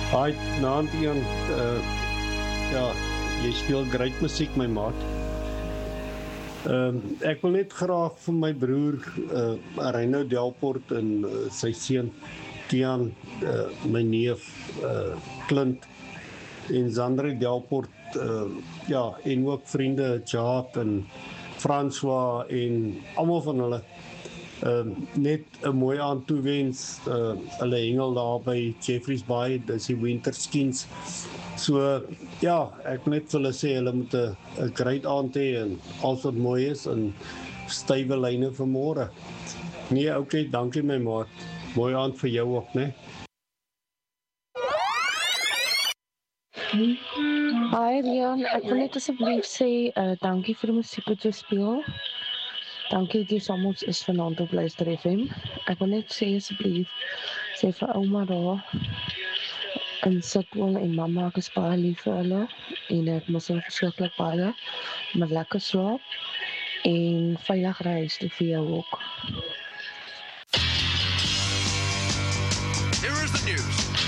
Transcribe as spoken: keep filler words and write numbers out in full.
Hi, naand Ian. Uh, ja, jy speel great musiek, my maat. Um, ek wil net graag vir my broer, uh, Reino Delport en uh, sy seun, Tian, uh, my neef, uh, Clint, en Zandre Delport, uh, ja, en ook vriende, Jacques en François en almal van hulle, uh, net 'n mooi aand toewens, uh, hulle hengel daar by Jeffreys Bay, dis die winter skins. So, ja, ek wil net vir hulle sê, hulle moet 'n 'n great aand hê en alles wat mooi is en stywe lyne vir môre. Nee, okay, dankie my maat. Mooi aand vir jou ook, né? Hi Leon, ek wil net asseblief sê uh, dankie vir die musiek wat jy speel. Dankie dat jy saam ons is vanaand op Luister F M. Ek wil net sê asseblief sê vir ouma daar en Sitwel en mamma, ek is baie lief vir hulle en ek mis hulle verskriklik baie, maar lekker slaap en veilig reis toe vir jou ook. Here is the news.